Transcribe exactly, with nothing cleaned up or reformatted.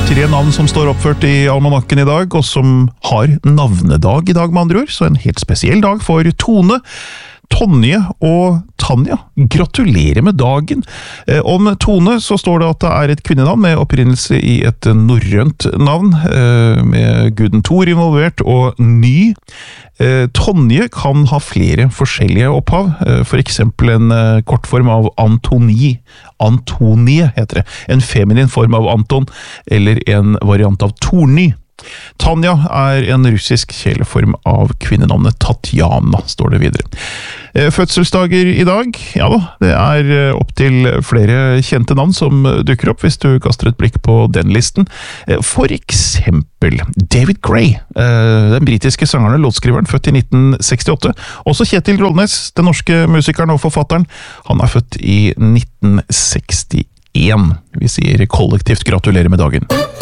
er tre navn som står oppført i almanakken i dag, og som har navnedag i dag med andre ord, så en helt spesiell dag for Tone, Tonje og Tanja. Gratulerer med dagen! Eh, om Tone så står det at det er et kvinnenavn med opprinnelse i et norrønt navn, eh, med guden Thor involvert, og ny. Eh, Tonje kan ha flere forskjellige opphav, eh, for eksempel en eh, kortform av Antoni. Antonie heter det. En feminin form av Anton, eller en variant av Torny. Tanja er en russisk kjæleform av kvinnenavnet Tatjana, står det videre. Fødselsdager i dag, ja da, det er opp til flere kjente navn som dukker opp hvis du kaster et blikk på den listen. For eksempel David Gray, den britiske sangeren og låtskriveren, født i nitten sekstiåtte. Også Kjetil Rollnes, den norske musikeren og forfatteren, han er født i nitten sekstien. Vi sier kollektivt gratulerer med dagen.